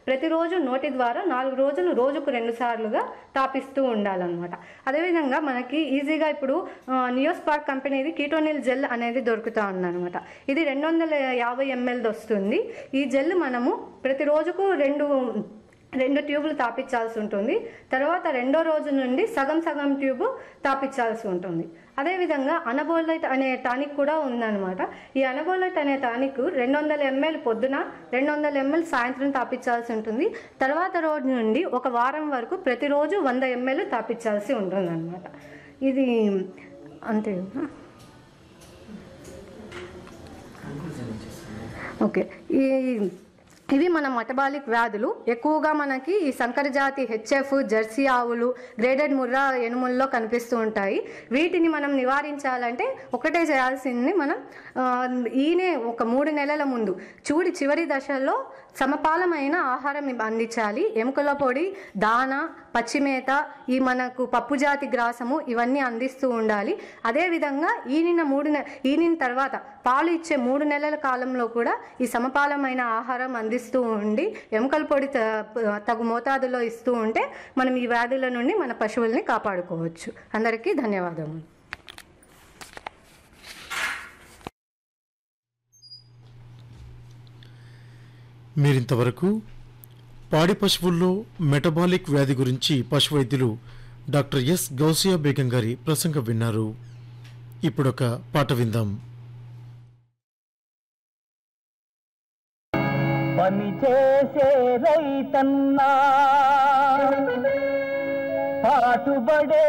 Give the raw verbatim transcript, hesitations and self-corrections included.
ప్రతిరోజు నోటి ద్వారా నాలుగు రోజులు రోజుకు రెండు సార్లుగా తాపిస్తూ ఉండాలన్నమాట. అదేవిధంగా మనకి ఈజీగా ఇప్పుడు నియోస్పార్క్ కంపెనీది కీటోనిల్ జెల్ అనేది దొరుకుతూ ఉందన్నమాట. ఇది రెండు వందల యాభై ఎంఎల్ది వస్తుంది. ఈ జెల్ మనము ప్రతిరోజుకు రెండు రెండు ట్యూబులు తాపించాల్సి ఉంటుంది. తర్వాత రెండో రోజు నుండి సగం సగం ట్యూబు తాపించాల్సి ఉంటుంది. అదేవిధంగా అనబోలైట్ అనే టానిక్ కూడా ఉందన్నమాట. ఈ అనబోలైట్ అనే టానిక్ రెండు వందల ఎంఎల్ పొద్దున, రెండు వందల ఎంఎల్ సాయంత్రం తాపించాల్సి ఉంటుంది. తర్వాత రోజు నుండి ఒక వారం వరకు ప్రతిరోజు వంద ఎంఎల్ తాపించాల్సి ఉంటుంది అన్నమాట. ఇది అంతే. ఓకే, ఈ ఇవి మన మెటబాలిక్ వ్యాధులు. ఎక్కువగా మనకి ఈ సంకరజాతి హెచ్ఎఫ్, జెర్సీ ఆవులు, గ్రేడెడ్ ముర్రా ఎనుముల్లో కనిపిస్తూ ఉంటాయి. వీటిని మనం నివారించాలంటే ఒకటే చేయాల్సింది, మనం ఈయనే ఒక మూడు నెలల ముందు చూడి చివరి దశలో సమపాలమైన ఆహారం అందించాలి. ఎముకల పొడి, దాన, పచ్చిమేత, ఈ మనకు పప్పు జాతి గ్రాసము ఇవన్నీ అందిస్తూ ఉండాలి. అదేవిధంగా ఈనిన మూడు నె ఈనిన తర్వాత పాలు ఇచ్చే మూడు నెలల కాలంలో కూడా ఈ సమపాలమైన ఆహారం అందిస్తూ ఉండి ఎముకల పొడి తగు మోతాదులో ఇస్తూ ఉంటే మనం ఈ వ్యాధుల నుండి మన పశువుల్ని కాపాడుకోవచ్చు. అందరికీ ధన్యవాదములు. మీరింతవరకు పాడి పశువుల్లో మెటబాలిక్ వ్యాధి గురించి పశు వైద్యులు డాక్టర్ ఎస్ గౌసియా బేగం గారి ప్రసంగం విన్నారు. ఇప్పుడొక పాట విందాం. పని చేసే రైతన్నా, పాటుబడే